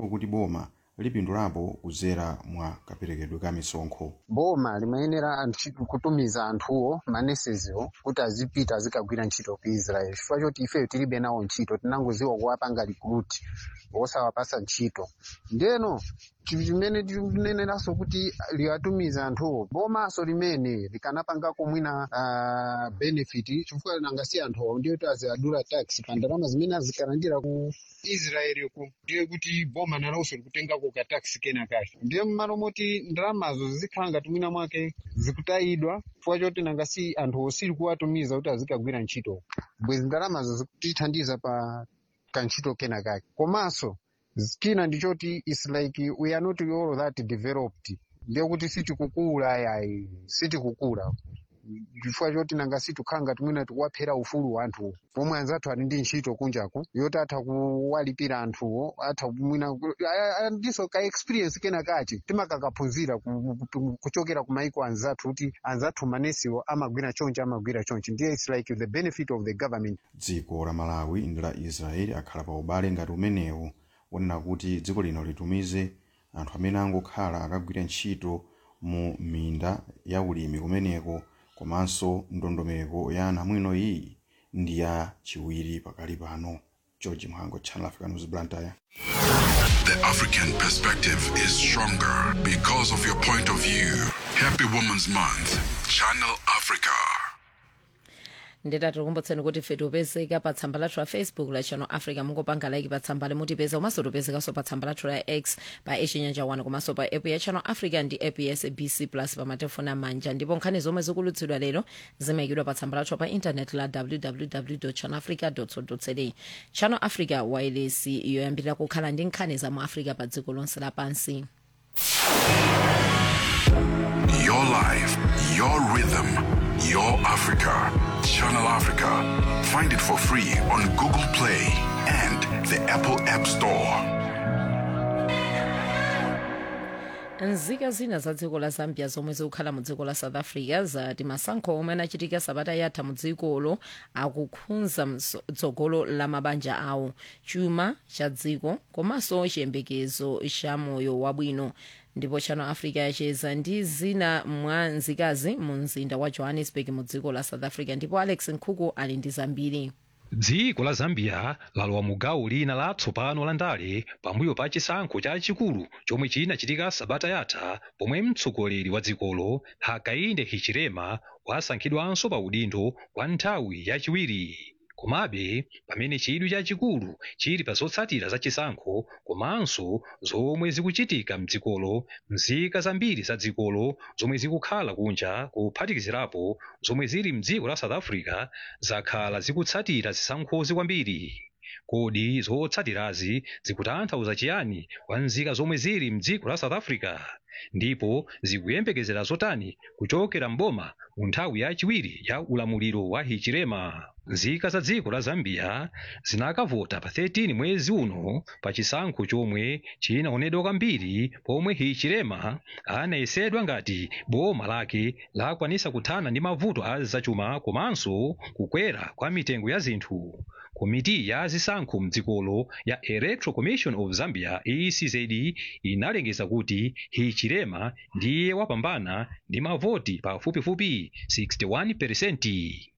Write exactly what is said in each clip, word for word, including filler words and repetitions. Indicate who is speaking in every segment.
Speaker 1: ndipo kuti boma lipindulapo kudzera mwa kaperekedwe ka misonkho.
Speaker 2: Boma limayenera kutumiza anthuwo manesesiwo kuti azipita azikagwira ntchito ku Israel chifukwa choti ife tilibe nawo ntchito tinangoziwa kuwapanga recruit osawapasa ntchito. Ndeno chimene tikuneneranso kuti liwatumiza anthuwo bomaso limene likanapangako mwina uh, benefit chifukwa nangasi anthuwo ndiyo kuti azadula tax pa ndalama zimene azikalandira ku Israel ku ndiye kuti boma nalonso likutengako ka tax kena kacho. Ndiye mmalo moti ndalamazo zikhala ngati mwina mwake zikutayidwa chifukwa choti nangasi anthuwo sili kuwatumiza kuti azikagwira ntchito. Bwezi ndalamazo zikutithandiza pa kantchito kena kake. Komanso china ndichoti it's like we are not all that developed. Ndiye kuti sitikukula yayi sitikukula chifukwa choti nangasi tikhala ngati mwina tikuwaphera ufulu wa anthuwo pomwe anzathu ali ndi ntchito kunjaku yoti atha kuwalipira anthuwo atha mwina ndiso ka experience kena kachi timakakaphunzira kuchokera ku maiko anzathu kuti anzathu manesiwo amagwira chonchi amagwira chonchi. Ndiye it's like the benefit of the government.
Speaker 1: Dziko la Malawi ndi la Israeli akhala pa ubale ngati umenewu wonena kuti dziko lino litumize anthu amene angokhala akagwira ntchito mu minda ya ulimi kumeneko, komanso ndondomeko ya namwino iyi ndi ya chiwiri pakali pano. George Mhango, Channel Africa News, Blantyre.
Speaker 3: The African perspective is stronger because of your point of view. Happy Women's Month, Channel Africa.
Speaker 4: ndeta tikukumbutseni kuti ife tipezeka pa tsamba lathu la Facebook la Channel Africa, mungopanga like pa tsamba limutipeza, komanso tipezekanso pa tsamba lathu la X pa Chinyanja one, komanso pa app ya Channel Africa ndi app ya S A B C Plus pa matelefoni amanja. Ndipo nkhani zomwe zikulutsidwa lero zimayikidwa pa tsamba lathu pa internet la w w w dot channel africa dot co dot za. Channel Africa wireless yoyambirira kukhala ndi nkhani za mu Africa pa dziko lonse lapansi.
Speaker 3: Your life, your rhythm, your Africa. Channel Africa. Find it for free on Google Play and the Apple App Store.
Speaker 4: Nzika zina za dziko la Zambia zomwe zikukhala mu dziko la South Africa zati masankho omwe anachitika sabata yatha mu dzikolo akukhudza tsogolo la mabanja awo, chuma cha dziko komanso chiyembekezo cha moyo wabwino. Ndipo Channel Africa yacheza ndi zina mwa nzikazi mu mzinda wa Johannesburg mu dziko la South Africa, ndipo Alex Nkhuku ali ndi zambiri.
Speaker 5: dziko la Zambia lalowa mu gawo lina latsopano la ndale pambuyo pa chisankho chachikulu chomwe chinachitika sabata yatha, pomwe mtsogoleri wa dzikolo Hakainde Hichilema wasankhidwanso pa udindo kwa nthawi yachiwiri. Komabe pamene chidwi chachikulu chili pa zotsatira za chisankho komanso zomwe zikuchitika mdzikolo, nzika zambiri za dzikolo zomwe zikukhala kunja kuphatikizirapo zomwe zili mdziko la South Africa zakhala zikutsatira zisankhozi kwambiri. Kodi zotsatirazi zikutanthauza chiyani kwa nzika zomwe zili mdziko la South Africa? Ndipo zikuyembekezera zotani kuchokera mboma mu nthawi yachiwiri ya ulamuliro wa Hichilema? Nzika za dziko la Zambia zinakavota pa thirteen mwezi uno pa chisankho chomwe chinaonedwa kwambiri, pomwe Hichilema anayesedwa ngati boma lake lakwanisa kuthana ndi mavuto a zachuma komanso kukwera kwa mitengo ya zinthu. Komiti ya zisankho mdzikolo ya Electoral Commission of Zambia E C Z inalengeza kuti Hichilema ndiye wapambana ndi mavoti pafupifupi sixty-one percent.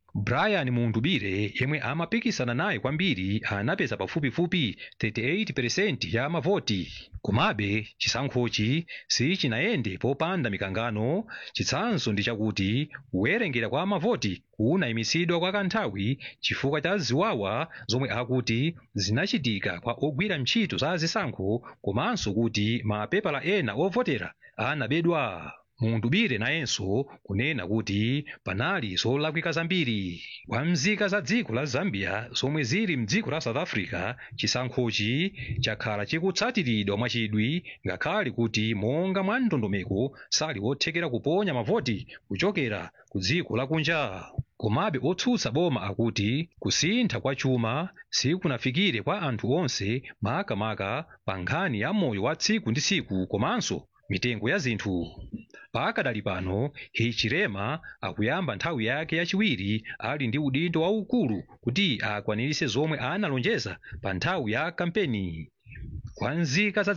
Speaker 5: Brian Mundubire yemwe amapikisana naye kwambiri anapeza pafupifupi thirty-eight percent ya mavoti. Komabe chisankhochi sichinayende popanda mikangano. Chitsanzo ndi chakuti kuwerengera kwa mavoti kunayimisidwa kwa kanthawi chifukwa cha ziwawa zomwe akuti zinachitika kwa ogwira ntchito za zisankho, komanso kuti mapepala ena ovotera anabedwa. Mundubire nayenso kunena kuti panali zolakwika zambiri. Kwa nzika za dziko la Zambia zomwe zili mdziko la South Africa, chisankhochi chakhala chikutsatiridwa mwachidwi, ngakhale kuti monga mwa ndondomeko sali wothekera kuponya mavoti kuchokera ku dziko lakunja. Komabe otsutsa boma akuti kusintha kwa chuma sikunafikire kwa anthu onse, makamaka pa nkhani ya moyo wa tsiku ndi tsiku komanso mitengo ya zinthu. Pakadali pano Hichilema akuyamba nthawi yake yachiwiri ali ndi udindo waukulu kuti akwanirise zomwe analonjeza pa nthawi ya kampeni. Kwa nzika za